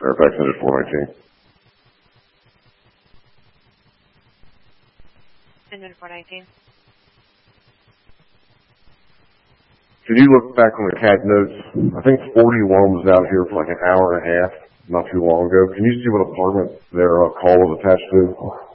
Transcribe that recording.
Fairfax ended 419. Ended 419. Can you look back on the CAD notes? I think 41 was out here for like an hour and a half, not too long ago. Can you see what apartment their call was attached to?